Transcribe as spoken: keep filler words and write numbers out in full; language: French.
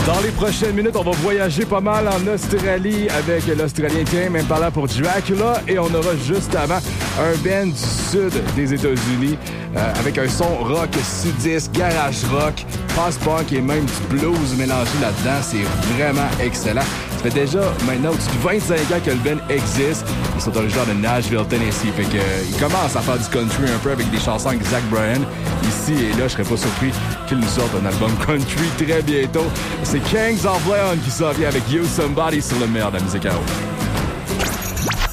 Dans les prochaines minutes, on va voyager pas mal en Australie avec l'Australien Tame Impala pour Dracula et on aura juste avant un band du sud des États-Unis euh, avec un son rock sudiste, garage rock, post-punk et même du blues mélangé là-dedans. C'est vraiment excellent. Ça fait déjà maintenant au-dessus de vingt-cinq ans que le band existe. Ils sont originaires de Nashville, Tennessee. Fait que, euh, ils commencent à faire du country un peu avec des chansons avec Zach Bryan. Ici et là, je serais pas surpris qu'ils nous sortent un album country très bientôt. C'est Kings of Leon qui s'en vient avec You Somebody sur le meilleur de la musique à eau.